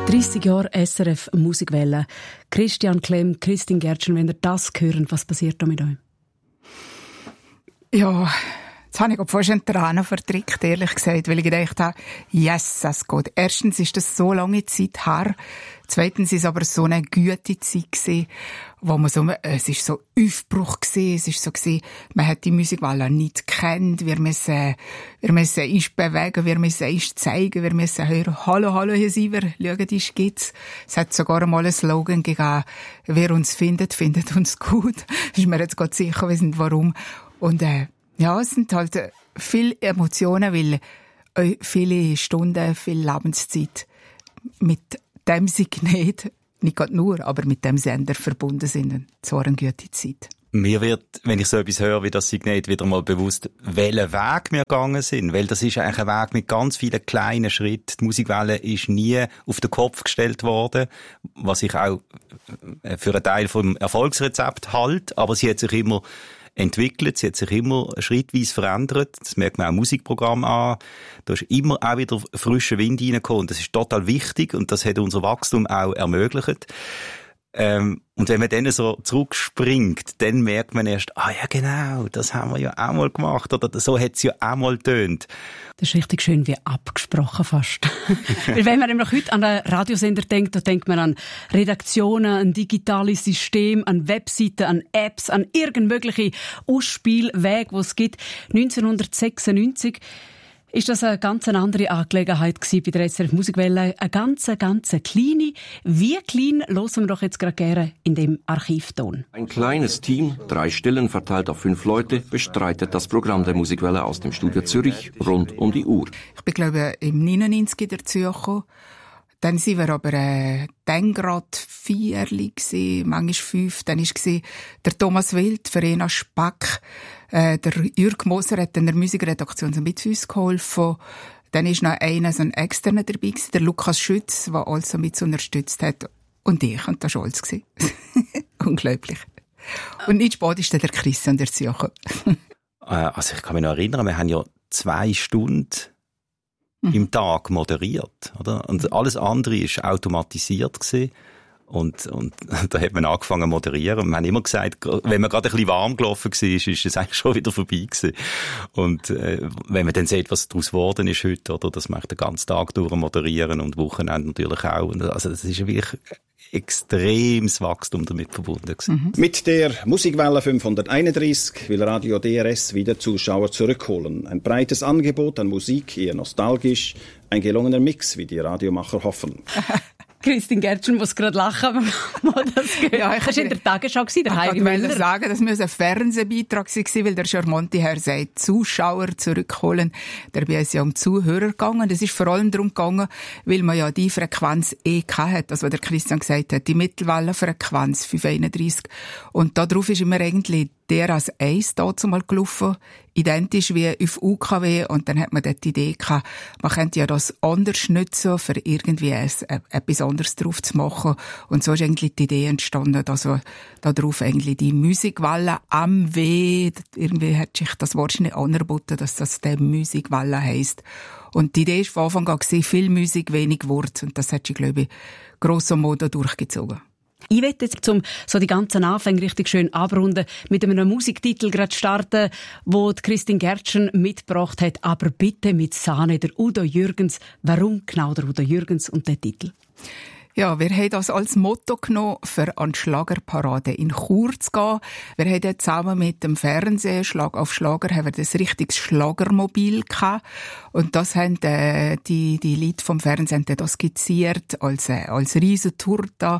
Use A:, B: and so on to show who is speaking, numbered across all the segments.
A: 30 Jahre SRF Musikwelle. Christian Klemm, Christine Gärtschen, wenn ihr das hören, was passiert da mit euch?
B: Ja, jetzt habe ich fast einen Tränen verdrückt, ehrlich gesagt, weil ich gedacht habe, yes, es geht. Erstens ist das so lange Zeit her. Zweitens ist es aber so eine gute Zeit gewesen, wo man so, es ist so Aufbruch gewesen, es ist so gewesen, man hat die Musikwelle nicht gekannt, wir müssen uns bewegen, wir müssen uns zeigen, wir müssen hören, hallo, hier sind wir, schauen, ist gibt's. Es hat sogar einmal einen Slogan gegeben, wer uns findet uns gut. Ist mir jetzt gerade sicher, wir sind warum. Und, ja, es sind halt viele Emotionen, weil viele Stunden, viel Lebenszeit mit dem Signet, nicht gerade nur, aber mit dem Sender verbunden sind. Es war eine gute Zeit.
C: Mir wird, wenn ich so etwas höre wie das Signet, wieder mal bewusst, welchen Weg wir gegangen sind. Weil das ist eigentlich ein Weg mit ganz vielen kleinen Schritten. Die Musikwelle ist nie auf den Kopf gestellt worden, was ich auch für einen Teil vom Erfolgsrezept halte. Aber sie hat sich immer entwickelt, sie hat sich immer schrittweise verändert. Das merkt man auch im Musikprogramm an. Da ist immer auch wieder frischer Wind reingekommen. Das ist total wichtig und das hat unser Wachstum auch ermöglicht. Und wenn man dann so zurückspringt, dann merkt man erst, ja genau, das haben wir ja auch mal gemacht oder so hat es ja auch mal getönt.
A: Das ist richtig schön wie abgesprochen fast. Weil wenn man nämlich heute an einen Radiosender denkt, da denkt man an Redaktionen, an digitales System, an Webseiten, an Apps, an irgendwelche Ausspielwege, die es gibt. 1996 ist das eine ganz andere Angelegenheit gewesen bei der SRF Musikwelle. Eine ganz kleine. Wie klein hören wir doch jetzt gerade gerne in dem Archivton.
D: Ein kleines Team, 3 Stellen verteilt auf 5 Leute, bestreitet das Programm der Musikwelle aus dem Studio Zürich rund um die Uhr.
B: Ich bin, glaube ich, im 99 dazu gekommen. Dann sind wir aber dann gerade 4 gewesen, manchmal 5. Dann war der Thomas Wild, Verena Spack, der Jürg Moser hat in der Musikredaktion so mit uns geholfen. Dann ist noch einer, so ein externer dabei gewesen, der Lukas Schütz, der also mit unterstützt hat. Und ich, und das war alles. Unglaublich. Und nicht spät ist dann der Christian dazu gekommen.
C: Also ich kann mich noch erinnern, wir haben ja 2 Stunden im Tag moderiert, oder? Und alles andere ist automatisiert gewesen. Und da hat man angefangen zu moderieren. Und wir haben immer gesagt, wenn man gerade ein bisschen warm gelaufen war, ist es eigentlich schon wieder vorbei gewesen. Und wenn man dann sieht, was daraus geworden ist heute, oder, das macht den ganzen Tag durch moderieren und Wochenende natürlich auch. Und also das ist wirklich extremes Wachstum damit verbunden gewesen.
E: Mit der Musikwelle 531 will Radio DRS wieder Zuschauer zurückholen. Ein breites Angebot an Musik, eher nostalgisch, ein gelungener Mix, wie die Radiomacher hoffen.
A: Christine Gärtschen muss gerade lachen, das ja, das war in der Tagesschau, der Heidi Müller.
B: Ich wollte sagen, das muss ein Fernsehbeitrag sein, weil der charmante Herr sagt, Zuschauer zurückholen. Dabei ist es ja um Zuhörer gegangen. Das ist vor allem darum gegangen, weil man ja die Frequenz hat, also was der Christian gesagt hat, die Mittelwellenfrequenz 531. Und darauf ist immer eigentlich der als 1 dazu mal gelaufen, identisch wie auf UKW, und dann hat man dort die Idee gehabt, man könnte ja das anders nutzen, für irgendwie etwas anderes drauf zu machen. Und so ist eigentlich die Idee entstanden, dass wir da drauf eigentlich die Musikwelle am W, irgendwie hat sich das wahrscheinlich angeboten, dass das der Musikwelle heisst. Und die Idee war von Anfang an, viel Musik, wenig Wort, und das hat sich, glaube ich, grosso modo durchgezogen.
A: Ich möchte jetzt so die ganzen Anfänge richtig schön abrunden, mit einem Musiktitel gerade starten, wo die Christine Gärtschen mitgebracht hat, aber bitte mit Sahne, der Udo Jürgens. Warum genau der Udo Jürgens und der Titel?
B: Ja, wir haben das als Motto genommen, für an die Schlagerparade in Chur zu gehen. Wir haben dort zusammen mit dem Fernsehen, Schlag auf Schlager, haben wir das richtiges Schlagermobil gehabt. Und das haben die Leute vom Fernsehen das skizziert als riesen Torta,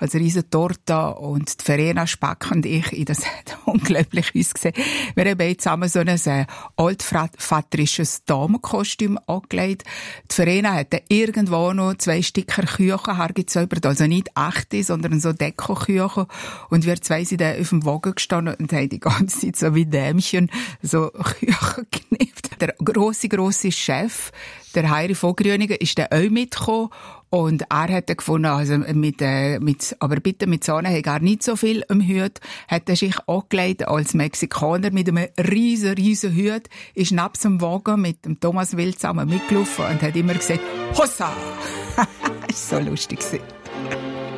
B: und die Verena Spack und ich, das hat unglaublich ausgesehen. Wir haben jetzt zusammen so ein altväterisches Damenkostüm angelegt. Die Verena hat irgendwo noch 2 Sticker Küchen hergezaubert, also nicht echte, sondern so Deko-Küchen. Und wir 2 sind dann auf dem Wagen gestanden und haben die ganze Zeit so wie Dämchen so Küchen geknippt. Der grosse Chef, der Heiri Vogrüniger, ist dann auch mitgekommen. Und er hat gefunden, also aber bitte mit Sahne hat er nicht so viel am Hut, hat er sich angelegt als Mexikaner mit einem riesen Hut, ist neben dem Wagen mit dem Thomas Wild zusammen mitgelaufen und hat immer gesagt, Hossa! war so lustig.